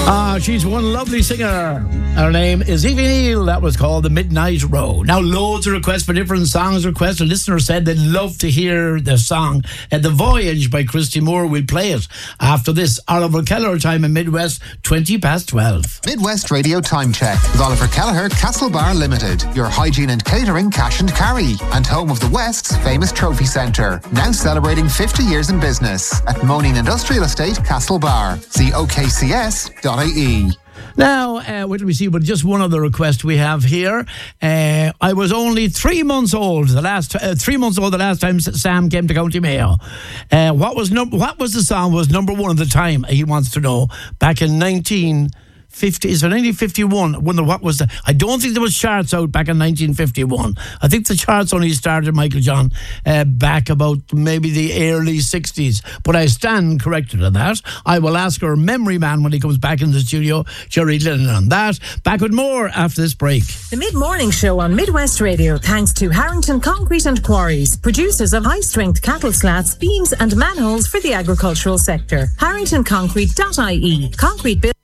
She's one lovely singer. Her name is Evie Neal. That was called The Midnight Row. Now, loads of requests for different songs requests. A listener said they'd love to hear the song The Voyage by Christy Moore. We'll play it after this. Oliver Kelleher time in Midwest, 12:20. Midwest Radio Time Check with Oliver Kelleher, Castlebar Limited. Your hygiene and catering cash and carry. And home of the West's famous trophy centre. Now celebrating 50 years in business at Moaning Industrial Estate, Castlebar. See okcs.ie. Now, what do we see? But just one other request we have here. I was only 3 months old the last 3 months old the last time Sam came to County Mayo. What was the song was number one at the time? He wants to know. Back in 1950, is it 1951? I wonder what was the. I don't think there was charts out back in 1951. I think the charts only started, Michael John, back about maybe the early 60s. But I stand corrected on that. I will ask our memory man when he comes back in the studio, Jerry Lennon, on that. Back with more after this break. The Mid-Morning Show on Midwest Radio, thanks to Harrington Concrete and Quarries, producers of high-strength cattle slats, beams and manholes for the agricultural sector. HarringtonConcrete.ie. Concrete